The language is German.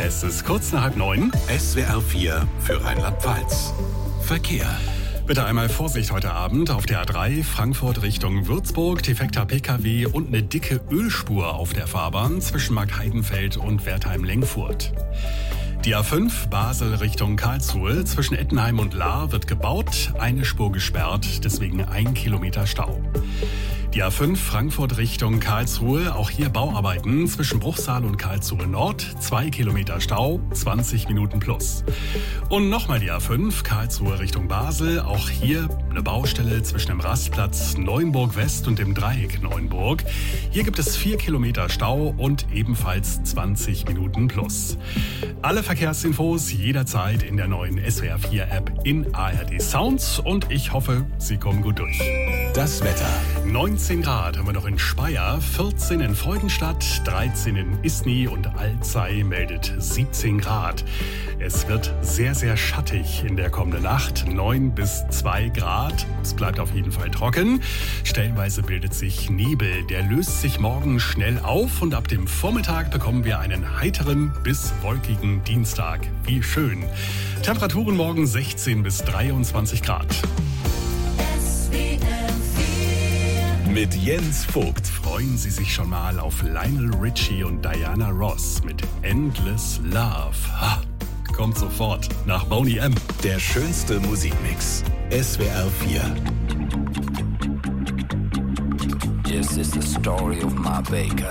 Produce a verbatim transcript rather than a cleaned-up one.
Es ist kurz nach halb neun. S W R vier für Rheinland-Pfalz. Verkehr. Bitte einmal Vorsicht heute Abend auf der A drei Frankfurt Richtung Würzburg. Defekter P K W und eine dicke Ölspur auf der Fahrbahn zwischen Markt-Heidenfeld und Wertheim-Lengfurt. Die A fünf Basel Richtung Karlsruhe zwischen Ettenheim und Lahr wird gebaut, eine Spur gesperrt, deswegen ein Kilometer Stau. Die A fünf Frankfurt Richtung Karlsruhe, auch hier Bauarbeiten zwischen Bruchsal und Karlsruhe Nord, zwei Kilometer Stau, zwanzig Minuten plus. Und nochmal die A fünf Karlsruhe Richtung Basel, auch hier eine Baustelle zwischen dem Rastplatz Neuenburg West und dem Dreieck Neuenburg. Hier gibt es vier Kilometer Stau und ebenfalls zwanzig Minuten plus. Alle Verkehrsinfos jederzeit in der neuen S W R vier App in A R D Sounds und ich hoffe, Sie kommen gut durch. Das Wetter. neunzehn Grad haben wir noch in Speyer, vierzehn in Freudenstadt, dreizehn in Isny und Alzey meldet siebzehn Grad. Es wird sehr, sehr schattig in der kommenden Nacht, neun bis zwei Grad. Es bleibt auf jeden Fall trocken. Stellenweise bildet sich Nebel, der löst sich morgen schnell auf und ab dem Vormittag bekommen wir einen heiteren bis wolkigen Dienstag. Wie schön. Temperaturen morgen sechzehn bis dreiundzwanzig Grad. Mit Jens Vogt. Freuen Sie sich schon mal auf Lionel Richie und Diana Ross mit Endless Love. Ha, kommt sofort nach Boney M. Der schönste Musikmix. S W R vier. This is the story of my baker.